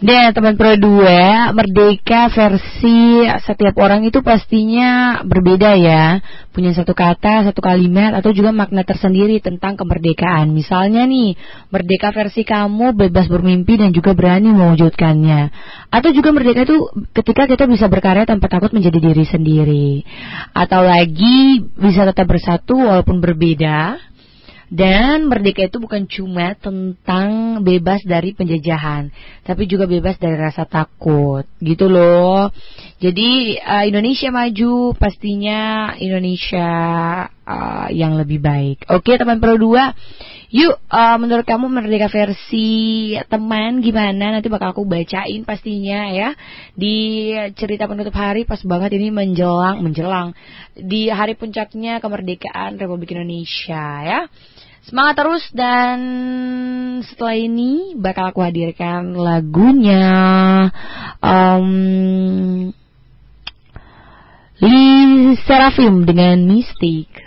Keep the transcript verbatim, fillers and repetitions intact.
Dan teman Pro dua, merdeka versi setiap orang itu pastinya berbeda ya. Punya satu kata, satu kalimat, atau juga makna tersendiri tentang kemerdekaan. Misalnya nih, merdeka versi kamu bebas bermimpi dan juga berani mewujudkannya. Atau juga merdeka itu ketika kita bisa berkarya tanpa takut menjadi diri sendiri. Atau lagi bisa tetap bersatu walaupun berbeda. Dan merdeka itu bukan cuma tentang bebas dari penjajahan, tapi juga bebas dari rasa takut, gitu loh. Jadi uh, Indonesia maju, pastinya Indonesia uh, yang lebih baik. Oke teman Pro dua, yuk uh, menurut kamu merdeka versi teman gimana? Nanti bakal aku bacain pastinya ya di cerita penutup hari, pas banget ini menjelang menjelang di hari puncaknya kemerdekaan Republik Indonesia ya. Semangat terus, dan setelah ini bakal aku hadirkan lagunya um, Lee Serafim dengan Mistik.